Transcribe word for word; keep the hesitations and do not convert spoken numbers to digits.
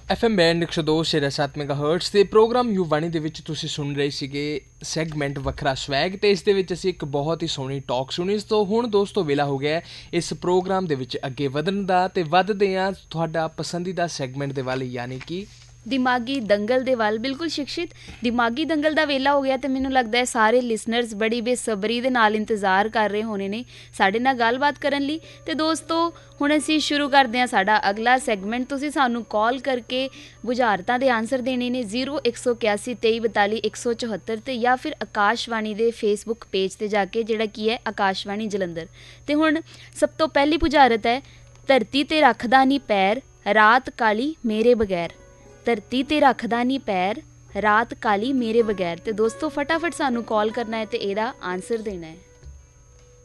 F M band ਇੱਕ ਸੌ ਦੋ ਸ਼ੇਰਾ ਸੱਤ ਮੈਗਾਹਰਟਜ਼ ਦੇ ਪ੍ਰੋਗਰਾਮ ਯੂ ਵਾਣੀ ਦੇ ਵਿੱਚ ਤੁਸੀਂ ਸੁਣ ਰਹੇ ਸੀਗੇ ਸੈਗਮੈਂਟ ਵੱਖਰਾ ਸਵੈਗ, ਅਤੇ ਇਸ ਦੇ ਵਿੱਚ ਅਸੀਂ ਇੱਕ ਬਹੁਤ ਹੀ ਸੋਹਣੀ ਟਾਕ ਸੁਣੀ। ਤੋਂ ਹੁਣ ਦੋਸਤੋ ਵੇਲਾ ਹੋ ਗਿਆ ਇਸ ਪ੍ਰੋਗਰਾਮ ਦੇ ਵਿੱਚ ਅੱਗੇ ਵਧਣ ਦਾ, ਅਤੇ ਵੱਧਦੇ ਹਾਂ ਤੁਹਾਡਾ ਪਸੰਦੀਦਾ ਸੈਗਮੈਂਟ ਦੇ ਵੱਲ, ਯਾਨੀ ਕਿ ਦਿਮਾਗੀ ਦੰਗਲ ਦੇ ਵੱਲ। ਬਿਲਕੁਲ ਸ਼ਿਕਸ਼ਿਤ, ਦਿਮਾਗੀ ਦੰਗਲ ਦਾ ਵੇਲਾ ਹੋ ਗਿਆ ਅਤੇ ਮੈਨੂੰ ਲੱਗਦਾ ਹੈ ਸਾਰੇ ਲਿਸਨਰਸ ਬੜੀ ਬੇਸਬਰੀ ਦੇ ਨਾਲ ਇੰਤਜ਼ਾਰ ਕਰ ਰਹੇ ਹੋਣੇ ਨੇ ਸਾਡੇ ਨਾਲ ਗੱਲਬਾਤ ਕਰਨ ਲਈ। ਅਤੇ ਦੋਸਤੋ ਹੁਣ ਅਸੀਂ ਸ਼ੁਰੂ ਕਰਦੇ ਹਾਂ ਸਾਡਾ ਅਗਲਾ ਸੈਗਮੈਂਟ। ਤੁਸੀਂ ਸਾਨੂੰ ਕਾਲ ਕਰਕੇ ਬੁਝਾਰਤਾਂ ਦੇ ਆਨਸਰ ਦੇਣੇ ਨੇ ਜ਼ੀਰੋ ਇੱਕ ਸੌ ਇਕਿਆਸੀ ਤੇਈ ਬਤਾਲੀ ਇੱਕ ਸੌ ਚੁਹੱਤਰ 'ਤੇ, ਜਾਂ ਫਿਰ ਆਕਾਸ਼ਵਾਣੀ ਦੇ ਫੇਸਬੁੱਕ ਪੇਜ 'ਤੇ ਜਾ ਕੇ, ਜਿਹੜਾ ਕੀ ਹੈ ਆਕਾਸ਼ਵਾਣੀ ਜਲੰਧਰ। ਅਤੇ ਹੁਣ ਸਭ ਤੋਂ ਪਹਿਲੀ ਬੁਝਾਰਤ ਹੈ, ਧਰਤੀ 'ਤੇ ਰੱਖਦਾ ਨਹੀਂ ਪੈਰ ਰਾਤ ਕਾਲੀ ਮੇਰੇ ਬਗੈਰ। ਧਰਤੀ 'ਤੇ ਰੱਖਦਾ ਨਹੀਂ ਪੈਰ ਰਾਤ ਕਾਲੀ ਮੇਰੇ ਬਗੈਰ। ਅਤੇ ਦੋਸਤੋ ਫਟਾਫਟ ਸਾਨੂੰ ਕਾਲ ਕਰਨਾ ਹੈ ਅਤੇ ਇਹਦਾ ਆਨਸਰ ਦੇਣਾ ਹੈ।